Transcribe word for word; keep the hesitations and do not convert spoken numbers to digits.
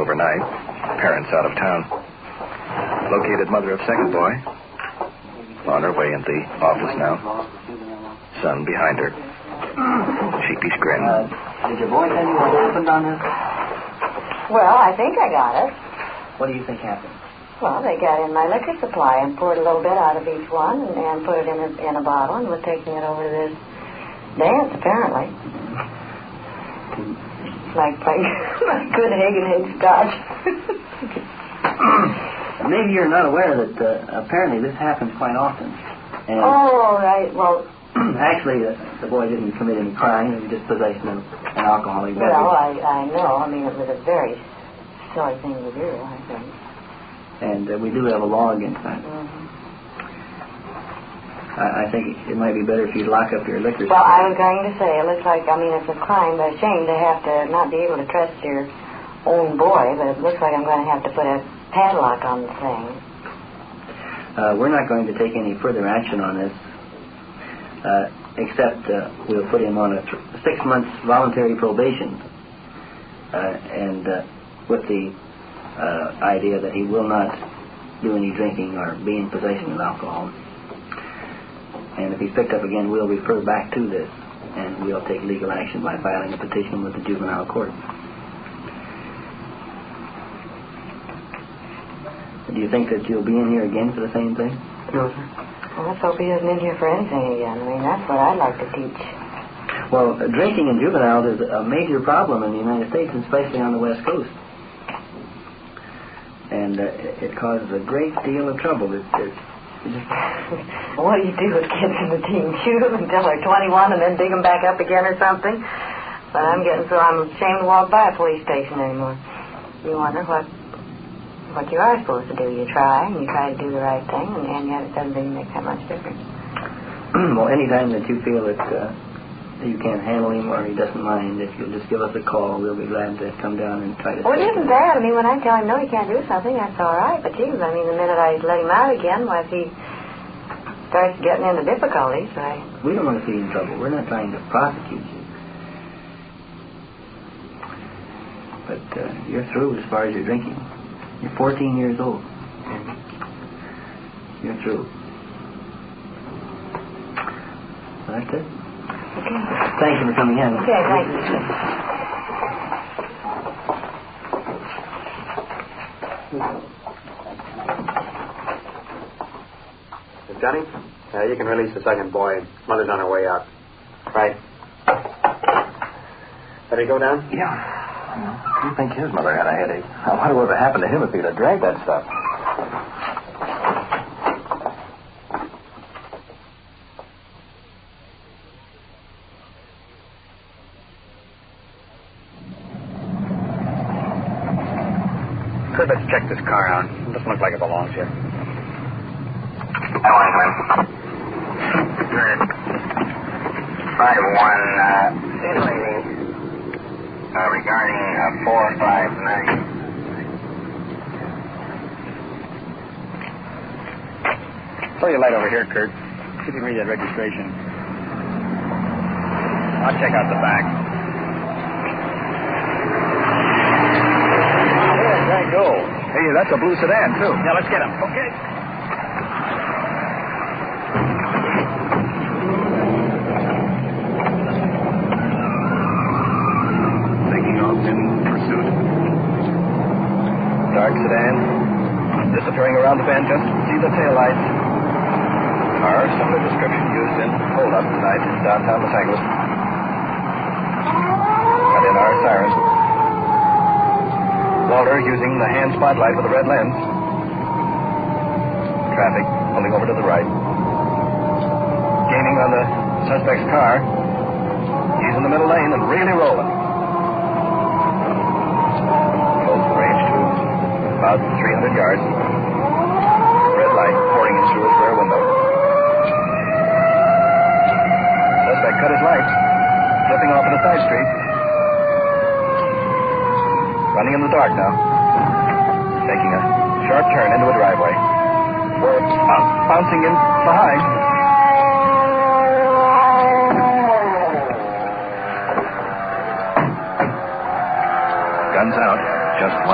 overnight. Parents out of town. Located mother of second boy. On her way into the office now. Son behind her. Sheepish grin. Uh, did your boy tell you what happened on this? Well, I think I got it. What do you think happened? Well, they got in my liquor supply and poured a little bit out of each one and, and put it in a, in a bottle and was taking it over to this dance, apparently. Like, like, like good Hagen Higgs scotch. Maybe you're not aware that uh, apparently this happens quite often. And oh, right. Well, actually, uh, the boy didn't commit any crime. It was just possession of an alcoholic beverage. Well, I, I know. I mean, it was a very silly thing to do, I think. And uh, we do have a law against that. Mm-hmm. I, I think it might be better if you lock up your liquor. Well, I was going to say, it looks like, I mean, it's a crime, but a shame to have to not be able to trust your own boy, but it looks like I'm going to have to put a padlock on the thing. Uh, we're not going to take any further action on this, uh, except uh, we'll put him on a th- six months voluntary probation, uh, and uh, with the uh, idea that he will not do any drinking or be in possession of alcohol. And if he's picked up again, we'll refer back to this, and we'll take legal action by filing a petition with the juvenile court. Do you think that you'll be in here again for the same thing? No, sir. Well, let's hope he isn't in here for anything again. I mean, that's what I'd like to teach. Well, uh, drinking in juveniles is a major problem in the United States, especially on the West Coast. And uh, it causes a great deal of trouble. It, it, what do you do with kids in the teen? Shoot them until they're twenty-one and then dig them back up again or something? But I'm getting so I'm ashamed to walk by a police station anymore. You wonder what what you are supposed to do. You try, and you try to do the right thing, and, and yet it doesn't really make that much difference. Well, anytime that you feel that uh, you can't handle him or he doesn't mind, if you'll just give us a call, we'll be glad to come down and try to... Well, it isn't that. I mean, when I tell him, no, he can't do something, that's all right. But, geez, I mean, the minute I let him out again, well, if he starts getting into difficulties, I... We don't want to see you in trouble. We're not trying to prosecute you. But uh, you're through as far as your drinking. You're fourteen years old. You're through. Well, that's it. Okay. Thank you for coming in. Okay, thank you. Johnny, uh, you can release the second boy. Mother's on her way out. Right. Let me go down? Yeah. You think his mother had a headache? I wonder what would happen to him if he'd have drank that stuff. Kurt, let's check this car out. It doesn't look like it belongs here. I want to Good. five one, uh, lady, uh, regarding uh, four five nine. Throw your light over here, Kurt. See if you can read that registration. I'll check out the back. Where'd that go? Hey, that's a blue sedan, too. Yeah, let's get him. Okay. Taking off in pursuit. Dark sedan. Disappearing around the bend, just see the taillights. Car, similar description used in hold-up tonight in downtown Los Angeles. Got in our siren. Walter using the hand spotlight with the red lens. Traffic pulling over to the right. Gaining on the suspect's car. He's in the middle lane and really rolling. Close the range to about three hundred yards. Red light pouring in through his rear window. Suspect cut his lights, flipping off in a side street. Running in the dark now. Taking a sharp turn into a driveway. We're bouncing in behind.